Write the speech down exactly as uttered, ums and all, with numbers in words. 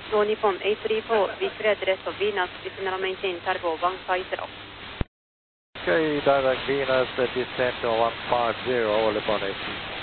No Nippon eight three four, we cleared the rest of Venus, we can now maintain turbo one five zero. Okay, direct Venus, descent to one five zero, all upon eight.